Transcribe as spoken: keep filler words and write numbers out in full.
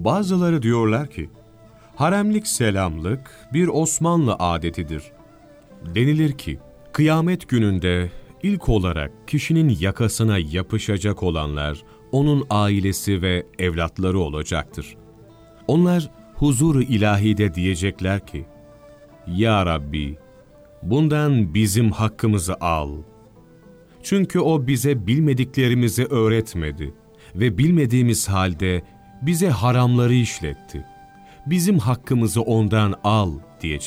Bazıları diyorlar ki, haremlik selamlık bir Osmanlı adetidir. Denilir ki, kıyamet gününde ilk olarak kişinin yakasına yapışacak olanlar, onun ailesi ve evlatları olacaktır. Onlar huzur-u ilahide diyecekler ki, Ya Rabbi, bundan bizim hakkımızı al. Çünkü o bize bilmediklerimizi öğretmedi ve bilmediğimiz halde bize haramları işletti. Bizim hakkımızı ondan al diyecek.